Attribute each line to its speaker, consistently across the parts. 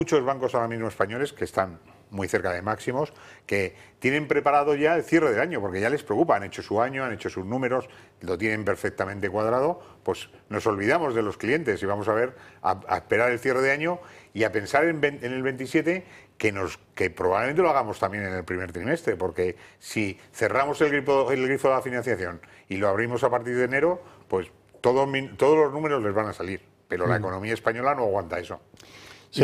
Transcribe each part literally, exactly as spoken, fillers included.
Speaker 1: Muchos bancos ahora mismo españoles que están muy cerca de máximos, que tienen preparado ya el cierre del año, porque ya les preocupa, han hecho su año, han hecho sus números, lo tienen perfectamente cuadrado, pues nos olvidamos de los clientes y vamos a ver, a, a esperar el cierre de año y a pensar en, en el veintisiete que, nos, que probablemente lo hagamos también en el primer trimestre, porque si cerramos el grifo, el grifo de la financiación y lo abrimos a partir de enero, pues todo, todos los números les van a salir, pero la economía española no aguanta eso.
Speaker 2: Sí, a,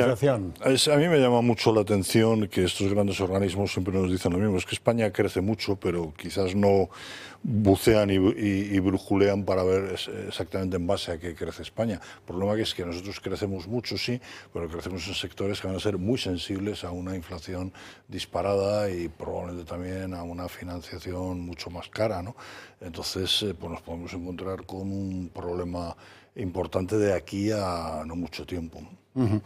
Speaker 2: a mí me llama mucho la atención que estos grandes organismos siempre nos dicen lo mismo. Es que España crece mucho, pero quizás no bucean y, y, y brujulean para ver exactamente en base a qué crece España. El problema es que nosotros crecemos mucho, sí, pero crecemos en sectores que van a ser muy sensibles a una inflación disparada y probablemente también a una financiación mucho más cara, ¿no? Entonces, pues nos podemos encontrar con un problema importante de aquí a no mucho tiempo.
Speaker 3: Uh-huh.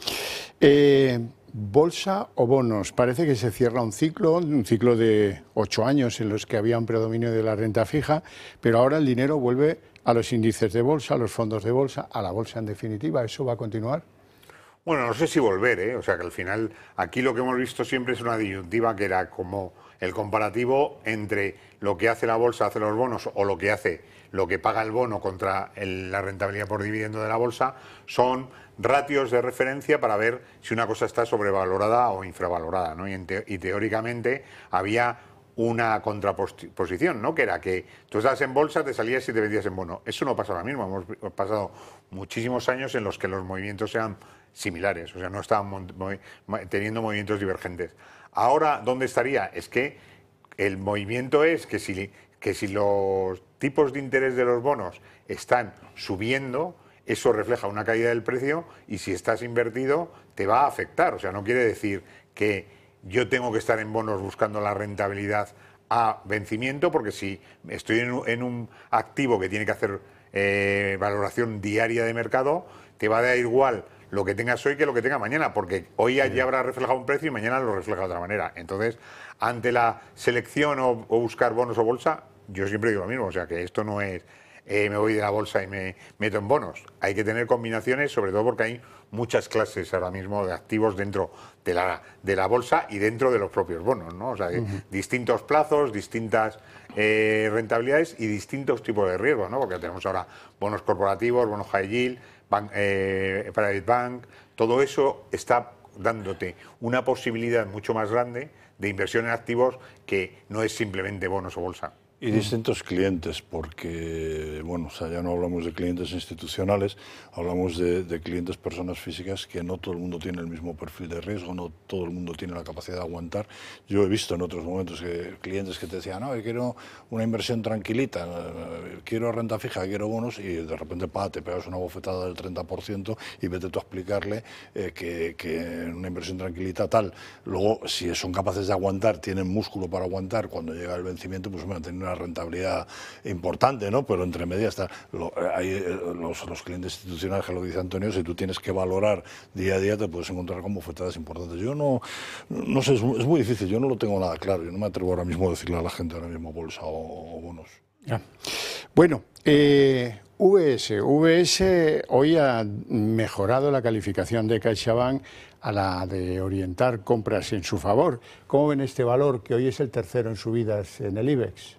Speaker 3: eh, ¿Bolsa o bonos? Parece que se cierra un ciclo, un ciclo de ocho años en los que había un predominio de la renta fija, pero ahora el dinero vuelve a los índices de bolsa, a los fondos de bolsa, a la bolsa en definitiva. ¿Eso va a continuar?
Speaker 1: Bueno, no sé si volver, ¿eh? O sea que al final aquí lo que hemos visto siempre es una disyuntiva que era como el comparativo entre lo que hace la bolsa, hace los bonos, o lo que hace, lo que paga el bono contra el, la rentabilidad por dividendo de la bolsa, son ratios de referencia para ver si una cosa está sobrevalorada o infravalorada, ¿no? Y, en te, y teóricamente había una contraposición, ¿no? Que era que tú estabas en bolsa, te salías y te vendías en bono. Eso no pasa ahora mismo. Hemos pasado muchísimos años en los que los movimientos eran similares, o sea, no estaban teniendo movimientos divergentes. Ahora, ¿dónde estaría? Es que el movimiento es que si, que si los tipos de interés de los bonos están subiendo, eso refleja una caída del precio y si estás invertido te va a afectar. O sea, no quiere decir que yo tengo que estar en bonos buscando la rentabilidad a vencimiento, porque si estoy en un, en un activo que tiene que hacer eh, valoración diaria de mercado, te va a dar igual lo que tengas hoy que lo que tenga mañana, porque hoy ya habrá reflejado un precio y mañana lo refleja de otra manera. Entonces, ante la selección o, o buscar bonos o bolsa, yo siempre digo lo mismo, o sea, que esto no es eh, me voy de la bolsa y me meto en bonos. Hay que tener combinaciones, sobre todo porque hay muchas clases ahora mismo de activos dentro de la, de la bolsa y dentro de los propios bonos, ¿no? O sea, uh-huh. distintos plazos, distintas eh, rentabilidades y distintos tipos de riesgos, ¿no? Porque tenemos ahora bonos corporativos, bonos high yield, bank, eh, private bank, todo eso está dándote una posibilidad mucho más grande de inversión en activos que no es simplemente bonos o bolsa.
Speaker 2: Y distintos clientes, porque, bueno, o sea, ya no hablamos de clientes institucionales, hablamos de, de clientes, personas físicas, que no todo el mundo tiene el mismo perfil de riesgo, no todo el mundo tiene la capacidad de aguantar. Yo he visto en otros momentos que clientes que te decían, no, yo quiero una inversión tranquilita, quiero renta fija, quiero bonos, y de repente, pa, te pegas una bofetada del treinta por ciento y vete tú a explicarle eh, que, que una inversión tranquilita tal. Luego, si son capaces de aguantar, tienen músculo para aguantar, cuando llega el vencimiento, pues van a tener una rentabilidad importante, ¿no? Pero entre medias está, lo, hay los, los clientes institucionales, que lo dice Antonio, si tú tienes que valorar día a día, te puedes encontrar con bofetadas importantes. Yo no, no sé, es, es muy difícil, yo no lo tengo nada claro, yo no me atrevo ahora mismo a decirle a la gente ahora mismo bolsa o, o bonos.
Speaker 3: Ya. Bueno, eh, V S, V S hoy ha mejorado la calificación de CaixaBank a la de orientar compras en su favor. ¿Cómo ven este valor, que hoy es el tercero en subidas en el IBEX?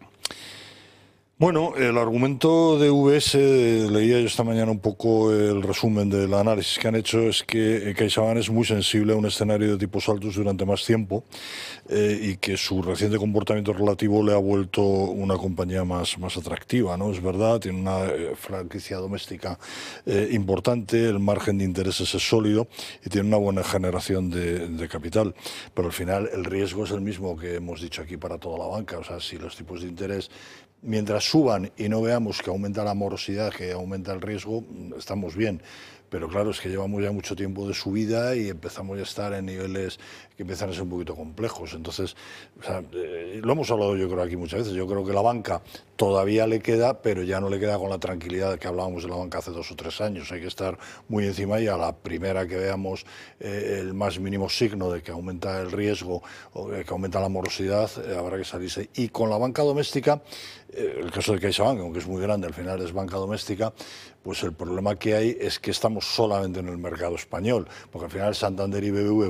Speaker 2: Bueno, el argumento de V S, leía yo esta mañana un poco el resumen del análisis que han hecho, es que CaixaBank es muy sensible a un escenario de tipos altos durante más tiempo eh, y que su reciente comportamiento relativo le ha vuelto una compañía más, más atractiva, ¿no? Es verdad, tiene una eh, franquicia doméstica eh, importante, el margen de intereses es sólido y tiene una buena generación de, de capital, pero al final el riesgo es el mismo que hemos dicho aquí para toda la banca. O sea, si los tipos de interés mientras suban y no veamos que aumenta la morosidad, que aumenta el riesgo, estamos bien. Pero claro, es que llevamos ya mucho tiempo de subida y empezamos ya a estar en niveles que empiezan a ser un poquito complejos. Entonces, o sea, eh, lo hemos hablado yo creo aquí muchas veces, yo creo que la banca todavía le queda, pero ya no le queda con la tranquilidad que hablábamos de la banca hace dos o tres años. Hay que estar muy encima y a la primera que veamos eh, el más mínimo signo de que aumenta el riesgo o de que aumenta la morosidad, eh, habrá que salirse. Y con la banca doméstica, eh, el caso de CaixaBank, aunque es muy grande, al final es banca doméstica, pues el problema que hay es que estamos solamente en el mercado español, porque al final Santander y B B V